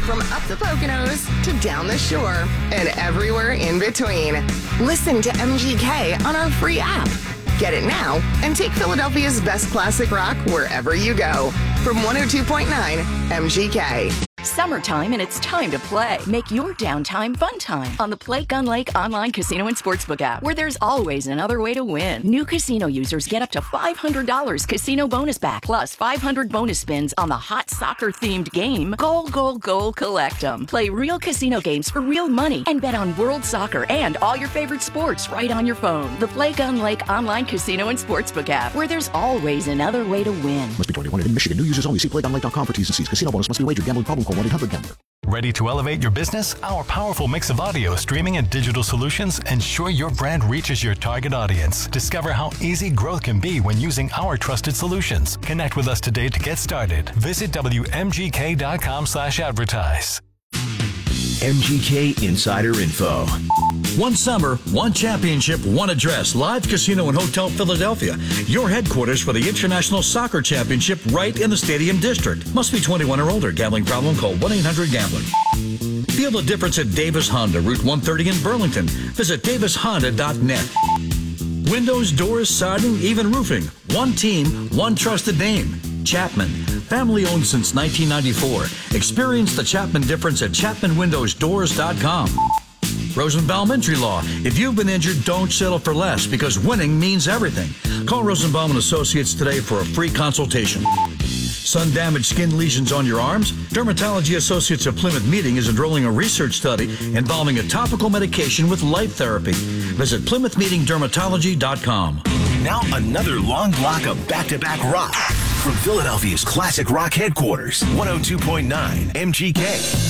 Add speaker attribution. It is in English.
Speaker 1: from up the Poconos to down the shore and everywhere in between. Listen to MGK on our free app. Get it now and take Philadelphia's best classic rock wherever you go. From 102.9 MGK.
Speaker 2: Summertime and it's time to play. Make your downtime fun time on the Play Gun Lake online casino and sportsbook app, where there's always another way to win. New casino users get up to $500 casino bonus back, plus 500 bonus spins on the hot soccer-themed game, Goal, Goal, Goal, Collect 'em. Play real casino games for real money and bet on world soccer and all your favorite sports right on your phone. The Play Gun Lake online casino and sportsbook app, where there's always another way to win.
Speaker 3: Must be 21 in Michigan. New users only. See playgunlake.com for T's and C's. Casino bonus must be wagered. Gambling problem? Call 1-800-GAMBLER.
Speaker 4: Ready to elevate your business? Our powerful mix of audio, streaming, and digital solutions ensure your brand reaches your target audience. Discover how easy growth can be when using our trusted solutions. Connect with us today to get started. Visit WMGK.com/advertise.
Speaker 5: MGK Insider Info. One summer, one championship, one address. Live Casino and Hotel Philadelphia. Your headquarters for the International Soccer Championship right in the Stadium District. Must be 21 or older. Gambling problem? Call 1-800-GAMBLER. Feel the difference at Davis Honda, Route 130 in Burlington. Visit davishonda.net. Windows, doors, siding, even roofing. One team, one trusted name. Chapman. Family owned since 1994. Experience the Chapman difference at ChapmanWindowsDoors.com. Rosenbaum Entry Law. If you've been injured, don't settle for less, because winning means everything. Call Rosenbaum & Associates today for a free consultation. Sun damaged skin lesions on your arms? Dermatology Associates of Plymouth Meeting is enrolling a research study involving a topical medication with light therapy. Visit PlymouthMeetingDermatology.com.
Speaker 6: Now another long block of back-to-back rock from Philadelphia's classic rock headquarters, 102.9 MGK.